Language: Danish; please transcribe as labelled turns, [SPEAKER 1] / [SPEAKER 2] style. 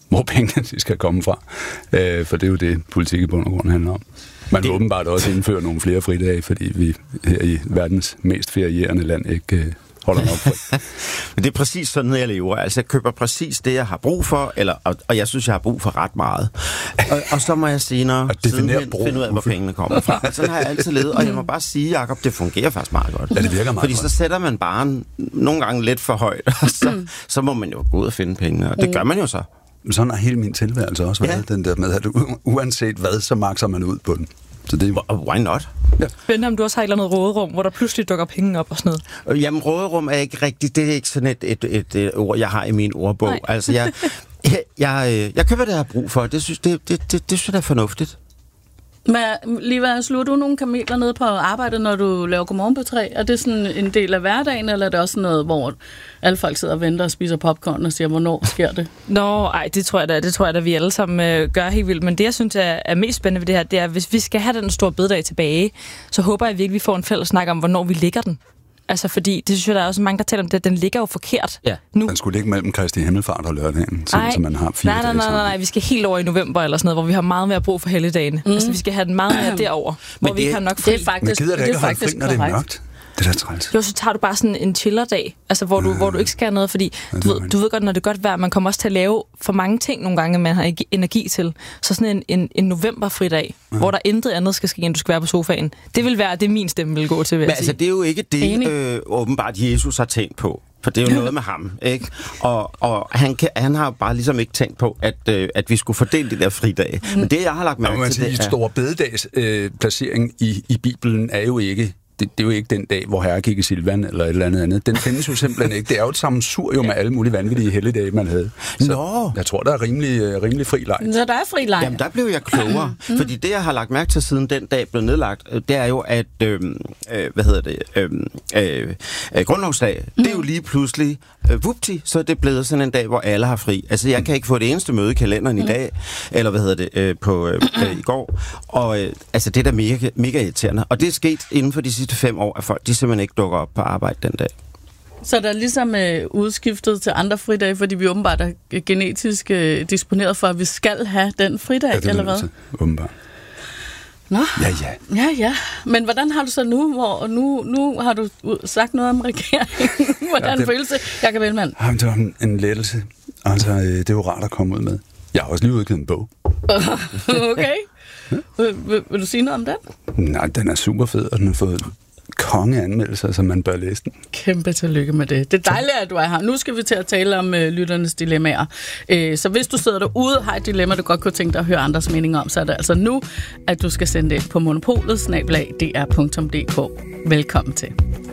[SPEAKER 1] hvor pengene de skal komme fra. For det er jo det, politik i bund og grund handler om. Man vil åbenbart også indføre nogle flere fridage, fordi vi her i verdens mest ferierende land ikke holder nok fri.
[SPEAKER 2] Men det er præcis sådan, jeg lever. Altså, jeg køber præcis det, jeg har brug for, og jeg synes, jeg har brug for ret meget. Og så må jeg senere sidenhen finde ud af, hvor pengene kommer fra. Sådan har jeg altid levet, og jeg må bare sige, Jacob, det fungerer faktisk meget godt.
[SPEAKER 1] Ja, det virker meget
[SPEAKER 2] fordi
[SPEAKER 1] godt.
[SPEAKER 2] Så sætter man bare nogle gange lidt for højt, og så må man jo gå ud og finde pengene, og det gør man jo så.
[SPEAKER 1] Sådan har hele min tilværelse også været, den der med, at uanset hvad, så makser man ud på den. Så det
[SPEAKER 2] why not?
[SPEAKER 3] Ja. Spændende, om du også har et eller andet råderum, hvor der pludselig dukker penge op og sådan noget.
[SPEAKER 2] Jamen, råderum er ikke rigtigt. Det er ikke sådan et ord, jeg har i min ordbog. Nej. Altså, jeg køber det, jeg har brug for. Det synes jeg er fornuftigt.
[SPEAKER 4] Men Liva, sluger du nogle kameler nede på arbejdet, når du laver Godmorgen på 3? Er det sådan en del af hverdagen, eller er det også noget, hvor alle folk sidder og venter og spiser popcorn og siger, hvornår sker det?
[SPEAKER 3] Det tror jeg da, vi alle sammen gør helt vildt. Men det, jeg synes er mest spændende ved det her, det er, at hvis vi skal have den store bededag tilbage, så håber jeg virkelig, vi får en fælles snak om, hvornår vi lægger den. Altså, fordi det synes jeg, der er også mange, der taler om det. Den ligger jo forkert nu.
[SPEAKER 1] Den skulle ligge mellem Kristi Himmelfart og lørdagen, så man har 4 dage.
[SPEAKER 3] Nej. Vi skal helt over i november eller sådan noget, hvor vi har meget mere brug for helligdagene. Altså, vi skal have den meget mere derover, hvor vi ikke har nok fri.
[SPEAKER 4] Det er faktisk,
[SPEAKER 1] men gider det ikke at holde fri, når det er mørkt? Det er da træls.
[SPEAKER 3] Jo, så tager du bare sådan en chillerdag, altså hvor du ikke skal noget, fordi du ved godt, når det er godt vejr, man kommer også til at lave for mange ting nogle gange, man har energi til. Så sådan en novemberfridag, hvor der intet andet skal ske, end du skal være på sofaen. Det vil være det, min stemme vil gå til, vil jeg sige.
[SPEAKER 2] Altså, det er jo ikke det, åbenbart Jesus har tænkt på. For det er jo noget med ham, ikke? Og han har bare ligesom ikke tænkt på, at vi skulle fordele det der fridage. Men det, jeg har lagt mærke til, det er...
[SPEAKER 1] Store bededags placering i Bibelen er jo ikke... Det er jo ikke den dag, hvor Herre gik i Silvan eller et eller andet. Den findes jo simpelthen ikke. Det er jo et sammensurium med alle mulige vanvittige helligdage, man havde. Så jeg tror, der er rimelig fri leg.
[SPEAKER 4] Så der er fri leg.
[SPEAKER 2] Jamen, der blev jeg klogere. Fordi det, jeg har lagt mærke til siden den dag blev nedlagt, det er jo, at grundlovsdag, det er jo lige pludselig vupti, så er det blevet sådan en dag, hvor alle har fri. Altså, jeg kan ikke få det eneste møde i kalenderen i dag, eller i går. Og altså, det er da mega irriterende. Og det er sket inden for de sidste 5 år, at folk de simpelthen ikke dukker op på arbejde den dag.
[SPEAKER 4] Så der er ligesom udskiftet til andre fridage, fordi vi åbenbart er genetisk disponeret for, at vi skal have den fridag, eller hvad?
[SPEAKER 1] Åbenbart.
[SPEAKER 4] Nå?
[SPEAKER 1] Ja.
[SPEAKER 4] Men hvordan har du så nu, hvor nu har du sagt noget om regeringen? Hvordan føles det, Jacob Ellemann?
[SPEAKER 1] Det var en lettelse. Altså, det er jo rart at komme ud med. Jeg har også lige udgivet en bog.
[SPEAKER 4] Okay. Vil du sige noget om den?
[SPEAKER 1] Nej, den er super fed, og den har fået kongeanmeldelser, så man bør læse den.
[SPEAKER 4] Kæmpe tillykke med det. Det er dejligt, at du er her. Nu skal vi til at tale om lytternes dilemmaer. Så hvis du sidder derude og har et dilemma, du godt kunne tænke dig at høre andres meninger om, så er det altså nu, at du skal sende det ind på monopolet @dr.dk. Velkommen til.